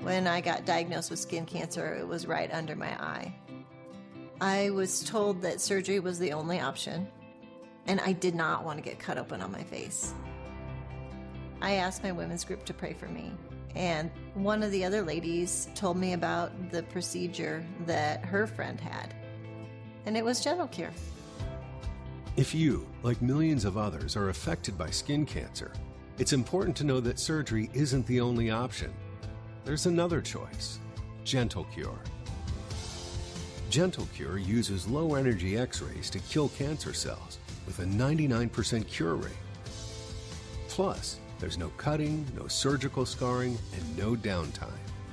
When I got diagnosed with skin cancer, it was right under my eye. I was told that surgery was the only option, and I did not want to get cut open on my face. I asked my women's group to pray for me, and one of the other ladies told me about the procedure that her friend had, and it was Gentle Cure. If you, like millions of others, are affected by skin cancer, it's important to know that surgery isn't the only option. There's another choice, Gentle Cure. Gentle Cure uses low-energy X-rays to kill cancer cells with a 99% cure rate. Plus, there's no cutting, no surgical scarring, and no downtime.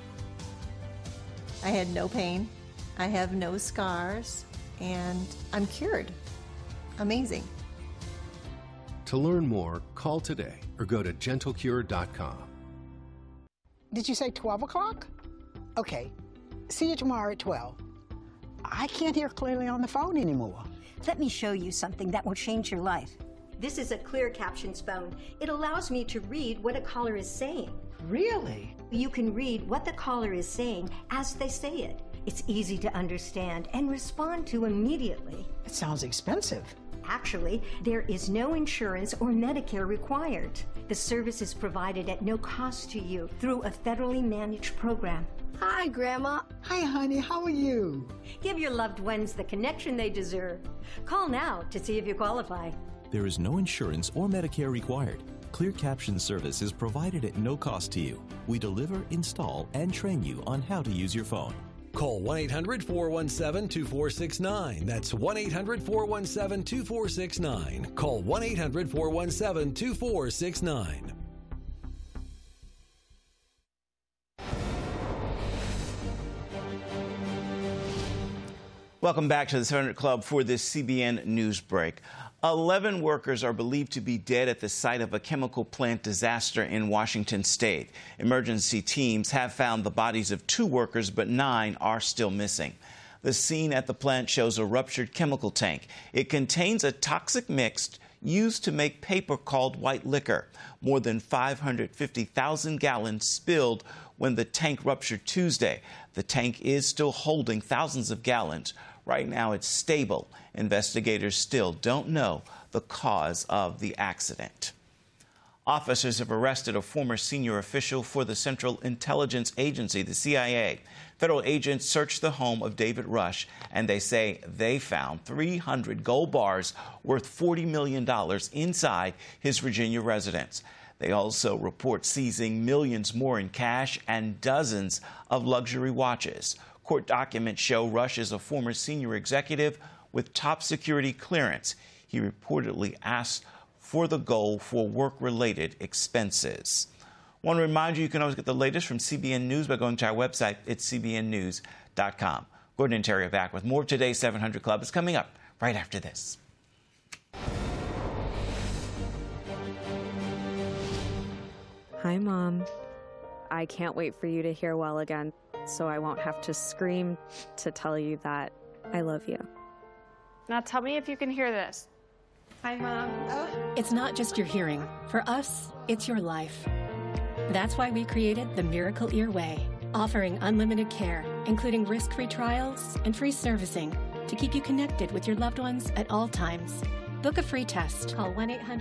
I had no pain, I have no scars, and I'm cured. Amazing. To learn more, call today or go to gentlecure.com. Did you say 12 o'clock? Okay. See you tomorrow at 12. I can't hear clearly on the phone anymore. Let me show you something that will change your life. This is a clear captions phone. It allows me to read what a caller is saying. Really? You can read what the caller is saying as they say it. It's easy to understand and respond to immediately. It sounds expensive. Actually, there is no insurance or Medicare required. The service is provided at no cost to you through a federally managed program. Hi, Grandma. Hi, honey. How are you? Give your loved ones the connection they deserve. Call now to see if you qualify. There is no insurance or Medicare required. Clear Caption service is provided at no cost to you. We deliver, install, and train you on how to use your phone. Call 1-800-417-2469. That's 1-800-417-2469. Call 1-800-417-2469. Welcome back to the 700 Club for this CBN News break. 11 workers are believed to be dead at the site of a chemical plant disaster in Washington state. Emergency teams have found the bodies of 2 workers, but 9 are still missing. The scene at the plant shows a ruptured chemical tank. It contains a toxic mix used to make paper called white liquor. More than 550,000 gallons spilled when the tank ruptured Tuesday. The tank is still holding thousands of gallons. Right now, it's stable. Investigators still don't know the cause of the accident. Officers have arrested a former senior official for the Central Intelligence Agency, the CIA. Federal agents searched the home of David Rush, and they say they found 300 gold bars worth $40 million inside his Virginia residence. They also report seizing millions more in cash and dozens of luxury watches. Court documents show Rush is a former senior executive with top security clearance. He reportedly asked for the gold for work-related expenses. I want to remind you can always get the latest from CBN News by going to our website at cbnnews.com. Gordon and Terry are back with more of today's 700 Club. It's coming up right after this. Hi, Mom. I can't wait for you to hear well again, so I won't have to scream to tell you that I love you. Now tell me if you can hear this. Hi, Mom. It's not just your hearing. For us, it's your life. That's why we created the Miracle Ear Way, offering unlimited care, including risk-free trials and free servicing to keep you connected with your loved ones at all times. Book a free test. Call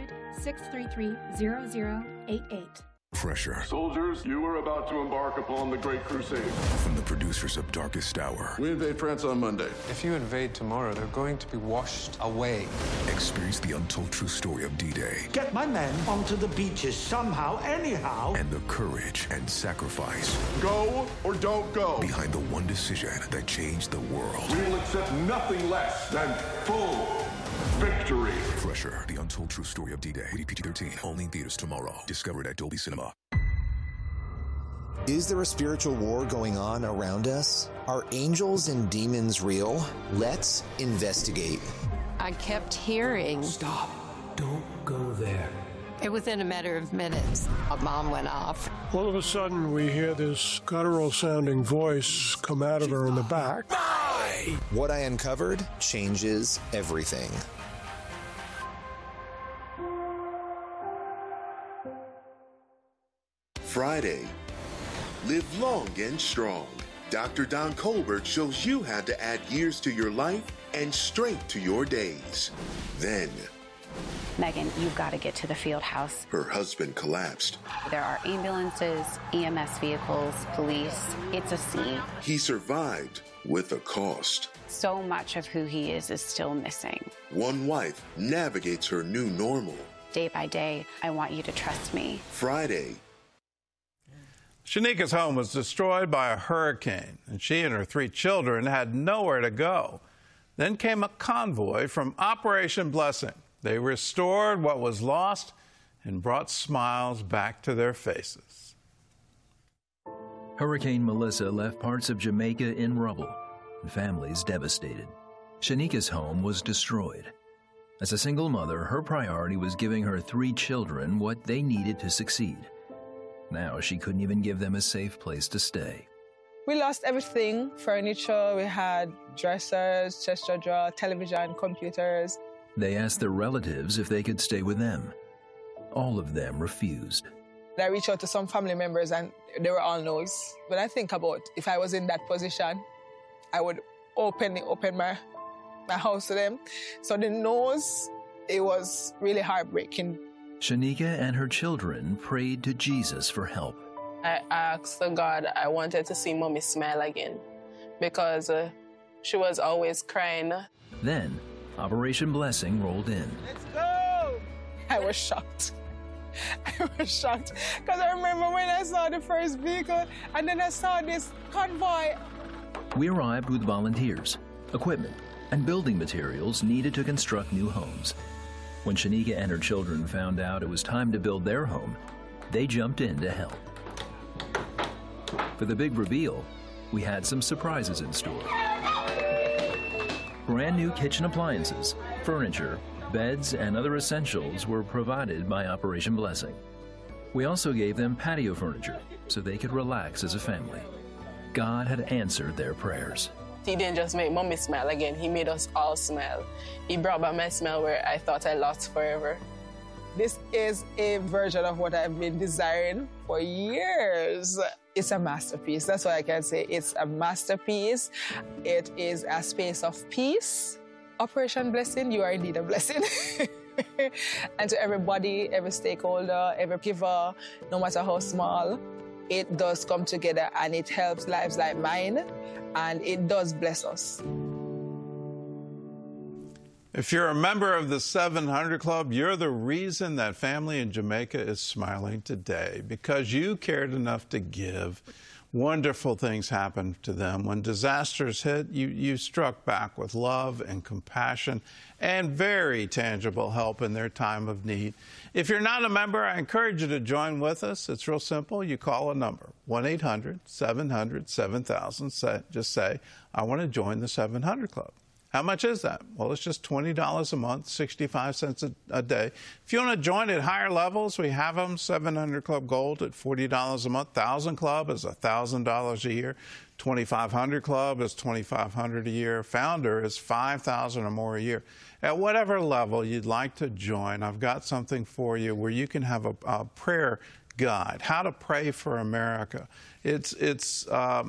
1-800-633-0088. Pressure. Soldiers, you are about to embark upon the Great Crusade. From the producers of Darkest Hour. We invade France on Monday. If you invade tomorrow, they're going to be washed away. Experience the untold true story of D-Day. Get my men onto the beaches somehow, anyhow. And the courage and sacrifice. Go or don't go. Behind the one decision that changed the world. We will accept nothing less than full victory. Pressure, the untold true story of D-Day. Rated PG-13, only in theaters tomorrow. Discovered at Dolby Cinema. Is there a spiritual war going on around us? Are angels and demons real? Let's investigate. I kept hearing... Stop. Don't go there. It was in a matter of minutes. A bomb went off. All of a sudden, we hear this guttural-sounding voice come out of her in the back. What I uncovered changes everything. Friday, live long and strong. Dr. Don Colbert shows you how to add years to your life and strength to your days. Then, Megan, you've got to get to the field house. her husband collapsed. There are ambulances, EMS vehicles, police. It's a scene. He survived with a cost. So much of who he is still missing. One wife navigates her new normal. Day by day, I want you to trust me. Friday, Shanika's home was destroyed by a hurricane, and she and her 3 children had nowhere to go. Then came a convoy from Operation Blessing. They restored what was lost and brought smiles back to their faces. Hurricane Melissa left parts of Jamaica in rubble and families devastated. Shanika's home was destroyed. As a single mother, her priority was giving her 3 children what they needed to succeed. Now she couldn't even give them a safe place to stay. We lost everything: furniture, we had dressers, chest drawer, television, computers. They asked their relatives if they could stay with them. All of them refused. I reached out to some family members and they were all no's. But I think about if I was in that position, I would open my house to them. So the no's, it was really heartbreaking. Shanika and her children prayed to Jesus for help. I asked God, I wanted to see Mommy smile again because she was always crying. Then, Operation Blessing rolled in. Let's go! I was shocked. I was shocked because I remember when I saw the first vehicle and then I saw this convoy. We arrived with volunteers, equipment, and building materials needed to construct new homes. When Shanika and her children found out it was time to build their home, they jumped in to help. For the big reveal, we had some surprises in store. Brand new kitchen appliances, furniture, beds, and other essentials were provided by Operation Blessing. We also gave them patio furniture so they could relax as a family. God had answered their prayers. He didn't just make Mommy smile again, he made us all smile. He brought back my smile where I thought I lost forever. This is a version of what I've been desiring for years. It's a masterpiece. That's what I can say. It's a masterpiece. It is a space of peace. Operation Blessing, you are indeed a blessing. And to everybody, every stakeholder, every giver, no matter how small, it does come together and it helps lives like mine, and it does bless us. If you're a member of the 700 Club, you're the reason that family in Jamaica is smiling today, because you cared enough to give. Wonderful things happened to them. When disasters hit, you struck back with love and compassion and very tangible help in their time of need. If you're not a member, I encourage you to join with us. It's real simple. You call a number, 1-800-700-7000. Just say, I want to join the 700 Club. How much is that? Well, it's just $20 a month, 65 cents a day. If you want to join at higher levels, we have them. 700 Club Gold at $40 a month. 1,000 Club is $1,000 a year. 2,500 Club is $2,500 a year. Founder is $5,000 or more a year. At whatever level you'd like to join, I've got something for you where you can have a prayer guide, how to pray for America. It's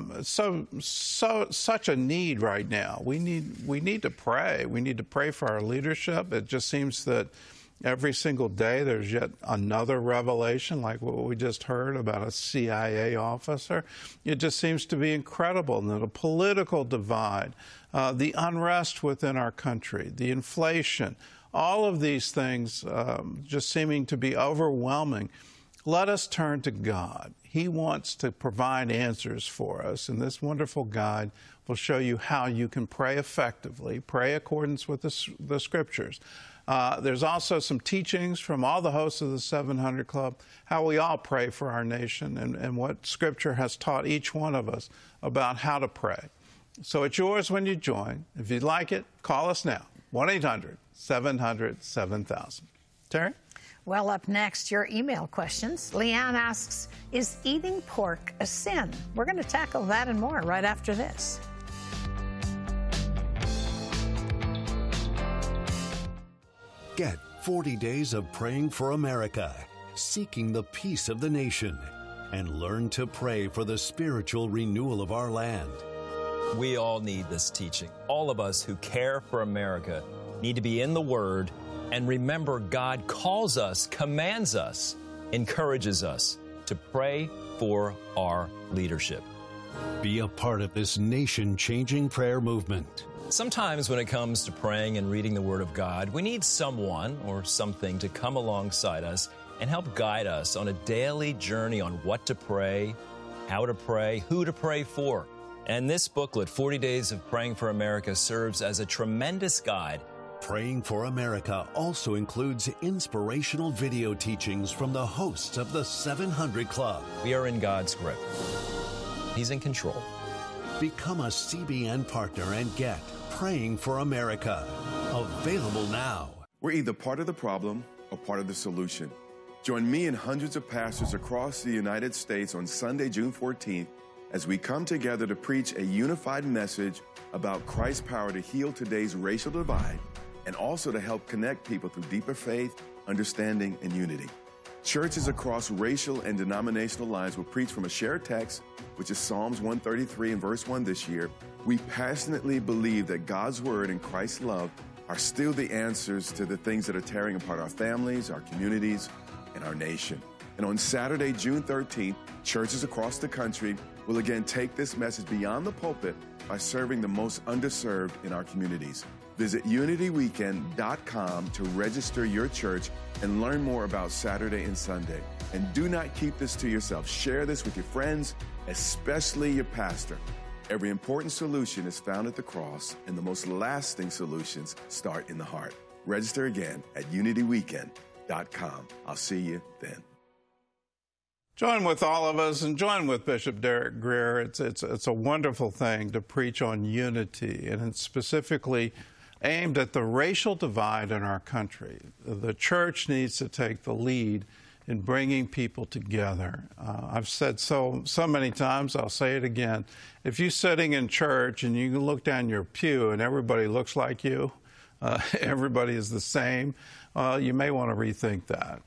such a need right now. We need to pray. We need to pray for our leadership. It just seems that every single day there's yet another revelation, like what we just heard about a CIA officer. It just seems to be incredible. And the political divide, the unrest within our country, the inflation, all of these things just seeming to be overwhelming. Let us turn to God. He wants to provide answers for us, and this wonderful guide will show you how you can pray effectively, pray accordance with the Scriptures. There's also some teachings from all the hosts of the 700 Club, how we all pray for our nation and what Scripture has taught each one of us about how to pray. So it's yours when you join. If you'd like it, call us now, 1-800-700-7000. Terry? Well, up next, your email questions. Leanne asks, is eating pork a sin? We're going to tackle that and more right after this. Get 40 days of praying for America, seeking the peace of the nation. and learn to pray for the spiritual renewal of our land. We all need this teaching. All of us who care for America need to be in the Word and remember God calls us, commands us, encourages us to pray for our leadership. Be a part of this nation-changing prayer movement. Sometimes when it comes to praying and reading the Word of God, we need someone or something to come alongside us and help guide us on a daily journey on what to pray, how to pray, who to pray for. And this booklet, 40 Days of Praying for America, serves as a tremendous guide. Praying for America also includes inspirational video teachings from the hosts of the 700 Club. We are in God's grip. He's in control. Become a CBN partner and get Praying for America. Available now. We're either part of the problem or part of the solution. Join me and hundreds of pastors across the United States on Sunday, June 14th, as we come together to preach a unified message about Christ's power to heal today's racial divide and also to help connect people through deeper faith, understanding, and unity. Churches across racial and denominational lines will preach from a shared text, which is Psalms 133 and verse 1 this year. We passionately believe that God's word and Christ's love are still the answers to the things that are tearing apart our families, our communities, and our nation. And on Saturday, June 13th, churches across the country will again take this message beyond the pulpit by serving the most underserved in our communities. Visit unityweekend.com to register your church and learn more about Saturday and Sunday. And do not keep this to yourself. Share this with your friends, especially your pastor. Every important solution is found at the cross, and the most lasting solutions start in the heart. Register again at unityweekend.com. I'll see you then. Join with all of us and join with Bishop Derek Grier. It's a wonderful thing to preach on unity, and it's specifically aimed at the racial divide in our country. The church needs to take the lead in bringing people together. I've said so many times, I'll say it again. If you're sitting in church and you look down your pew and everybody looks like you, everybody is the same, you may want to rethink that.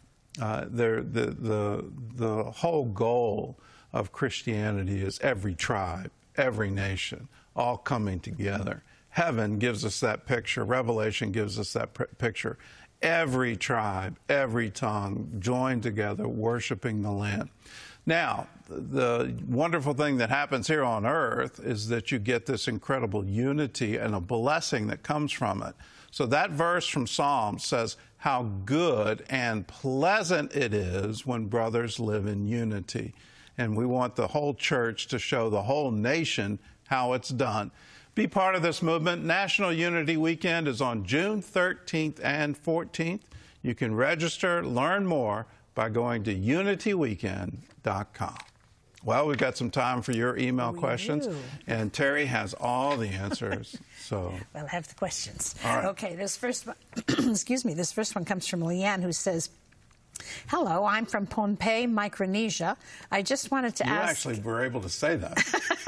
The whole goal of Christianity is every tribe, every nation, all coming together. Heaven gives us that picture. Revelation gives us that picture. Every tribe, every tongue joined together, worshiping the Lamb. Now, the wonderful thing that happens here on earth is that you get this incredible unity and a blessing that comes from it. So that verse from Psalms says how good and pleasant it is when brothers live in unity. And we want the whole church to show the whole nation how it's done. Be part of this movement. National Unity Weekend is on June 13th and 14th. You can register, learn more by going to unityweekend.com. Well, we've got some time for your email questions, and Terry has all the answers. So we'll have the questions. All right. Okay, this first one, excuse me, this first one comes from Leanne, who says, hello, I'm from Pohnpei, Micronesia. I just wanted to ask... You actually were able to say that.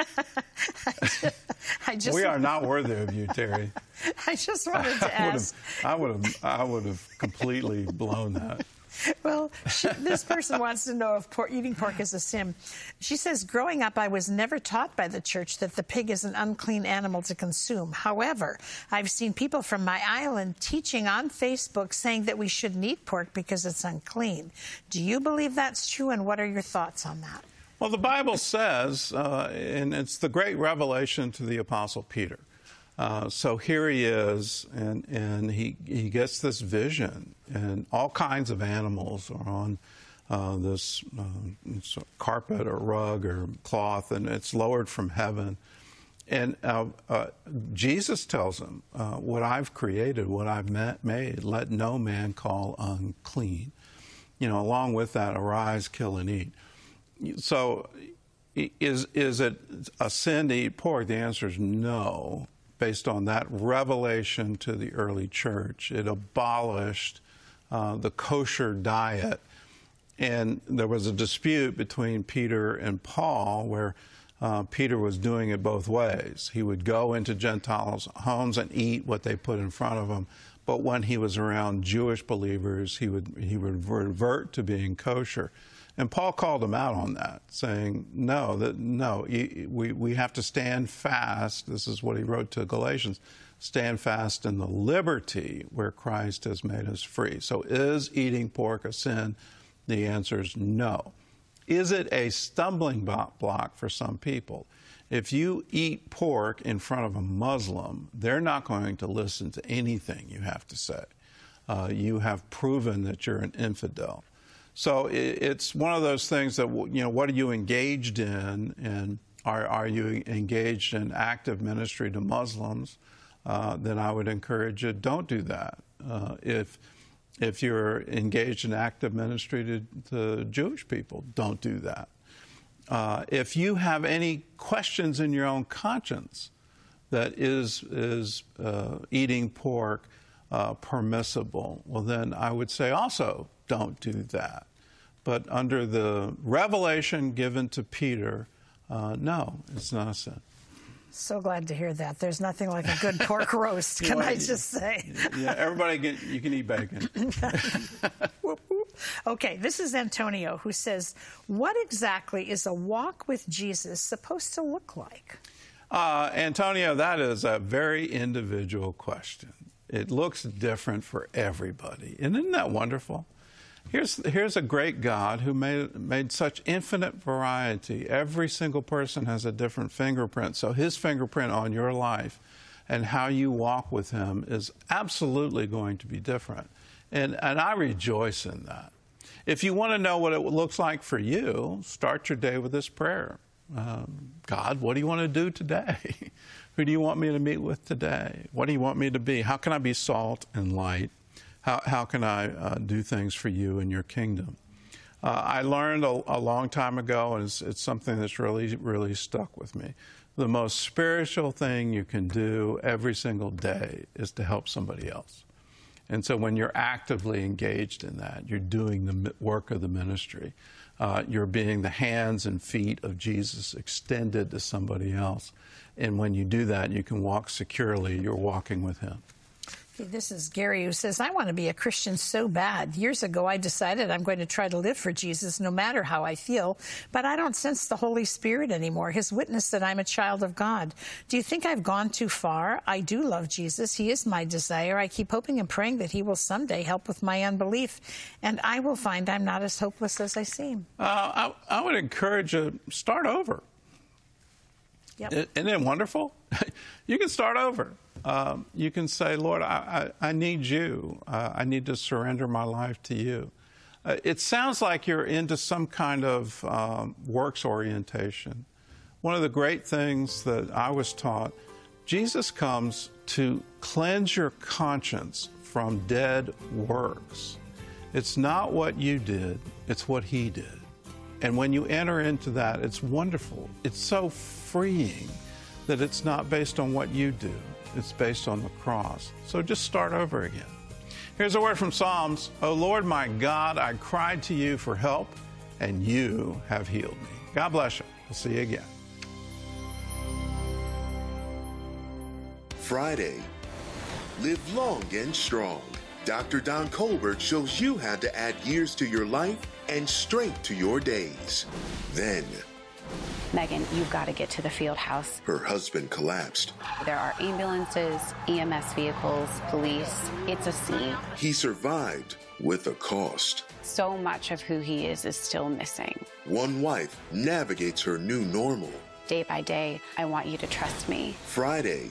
We are not worthy of you, Terry. I just wanted to ask... I would have completely blown that. Well, this person wants to know if eating pork is a sin. She says, growing up, I was never taught by the church that the pig is an unclean animal to consume. However, I've seen people from my island teaching on Facebook saying that we shouldn't eat pork because it's unclean. Do you believe that's true, and what are your thoughts on that? Well, the Bible says, and it's the great revelation to the Apostle Peter. So here he is, and he gets this vision, and all kinds of animals are on this carpet or rug or cloth, and it's lowered from heaven. And Jesus tells him, what I've created, what I've made, let no man call unclean. You know, along with that, arise, kill, and eat. So is it a sin to eat pork? The answer is no. Based on that revelation to the early church, it abolished the kosher diet. And there was a dispute between Peter and Paul where Peter was doing it both ways. He would go into Gentiles' homes and eat what they put in front of him. But when he was around Jewish believers, he would revert to being kosher. And Paul called them out on that, saying, we have to stand fast. This is what he wrote to Galatians. Stand fast in the liberty where Christ has made us free. So is eating pork a sin? The answer is no. Is it a stumbling block for some people? If you eat pork in front of a Muslim, they're not going to listen to anything you have to say. You have proven that you're an infidel. So it's one of those things that, what are you engaged in? And are you engaged in active ministry to Muslims? Then I would encourage you, don't do that. If you're engaged in active ministry to Jewish people, don't do that. If you have any questions in your own conscience that is eating pork permissible, well, then I would say also don't do that. But under the revelation given to Peter, no, it's not a sin. So glad to hear that. There's nothing like a good pork roast, can I just say? Yeah, everybody, you can eat bacon. Okay, this is Antonio, who says, what exactly is a walk with Jesus supposed to look like? Antonio, that is a very individual question. It looks different for everybody. And isn't that wonderful? Here's a great God who made such infinite variety. Every single person has a different fingerprint. So his fingerprint on your life and how you walk with him is absolutely going to be different. And I rejoice in that. If you want to know what it looks like for you, start your day with this prayer. God, what do you want to do today? Who do you want me to meet with today? What do you want me to be? How can I be salt and light? How can I do things for you in your kingdom? I learned a long time ago, and it's something that's really, really stuck with me. The most spiritual thing you can do every single day is to help somebody else. And so when you're actively engaged in that, you're doing the work of the ministry. You're being the hands and feet of Jesus extended to somebody else. And when you do that, you can walk securely. You're walking with him. This is Gary, who says, I want to be a Christian so bad. Years ago, I decided I'm going to try to live for Jesus no matter how I feel, but I don't sense the Holy Spirit anymore, his witness that I'm a child of God. Do you think I've gone too far? I do love Jesus. He is my desire. I keep hoping and praying that he will someday help with my unbelief, and I will find I'm not as hopeless as I seem. I would encourage you, start over. Yep. Isn't it wonderful? You can start over. You can say, Lord, I need you. I need to surrender my life to you. It sounds like you're into some kind of works orientation. One of the great things that I was taught, Jesus comes to cleanse your conscience from dead works. It's not what you did, it's what he did. And when you enter into that, it's wonderful. It's so freeing that it's not based on what you do. It's based on the cross. So just start over again. Here's a word from Psalms. O Lord, my God, I cried to you for help, and you have healed me. God bless you. We'll see you again. Friday, live long and strong. Dr. Don Colbert shows you how to add years to your life and strength to your days. Then, Megan, you've got to get to the field house. Her husband collapsed. There are ambulances, EMS vehicles, police. It's a scene. He survived with a cost. So much of who he is still missing. One wife navigates her new normal. Day by day, I want you to trust me. Friday.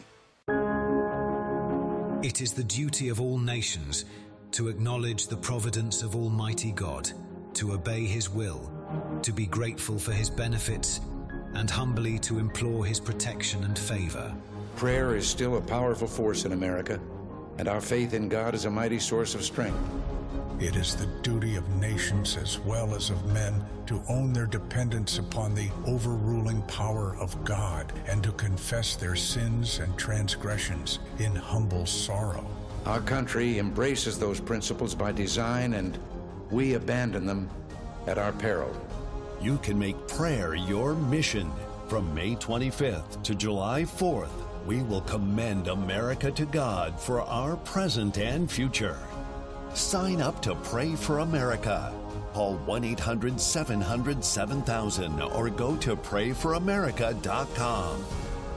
It is the duty of all nations to acknowledge the providence of Almighty God, to obey his will, to be grateful for his benefits, and humbly to implore his protection and favor. Prayer is still a powerful force in America, and our faith in God is a mighty source of strength. It is the duty of nations as well as of men to own their dependence upon the overruling power of God and to confess their sins and transgressions in humble sorrow. Our country embraces those principles by design, and we abandon them at our peril. You can make prayer your mission. From May 25th to July 4th, we will commend America to God for our present and future. Sign up to Pray for America Call 1-800-700-7000 or go to prayforamerica.com.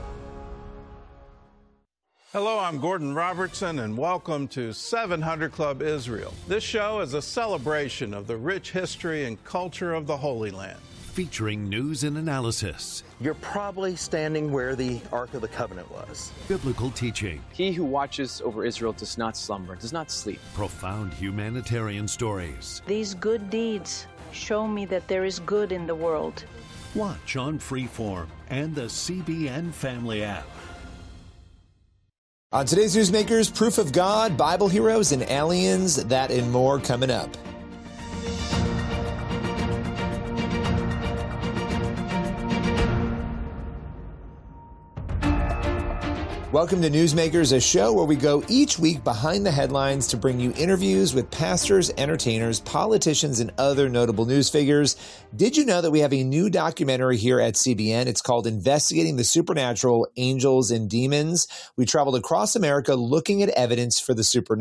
Hello, I'm Gordon Robertson, and welcome to 700 Club Israel. This show is a celebration of the rich history and culture of the Holy Land. Featuring news and analysis. You're probably standing where the Ark of the Covenant was. Biblical teaching. He who watches over Israel does not slumber, does not sleep. Profound humanitarian stories. These good deeds show me that there is good in the world. Watch on Freeform and the CBN Family app. On today's Newsmakers, Proof of God, Bible heroes, and aliens, that and more coming up. Welcome to Newsmakers, a show where we go each week behind the headlines to bring you interviews with pastors, entertainers, politicians, and other notable news figures. Did you know that we have a new documentary here at CBN? It's called Investigating the Supernatural, Angels and Demons. We traveled across America looking at evidence for the supernatural.